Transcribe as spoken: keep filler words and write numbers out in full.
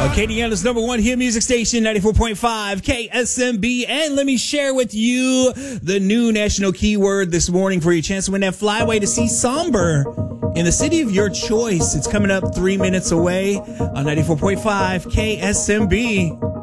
Acadiana's number one hit music station, ninety-four point five K S M B. And let me share with you the new national keyword this morning for your chance to win that flyway to see Somber in the city of your choice. It's coming up three minutes away on ninety-four point five K S M B.